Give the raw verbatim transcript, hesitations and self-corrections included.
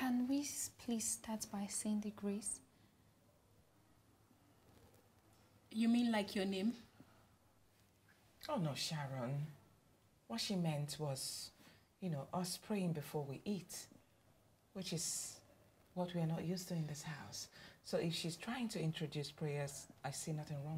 Can we s- please start by saying the grace? You mean like your name? Oh no, Sharon. What she meant was, you know, us praying before we eat, which is what we are not used to in this house. So if she's trying to introduce prayers, I see nothing wrong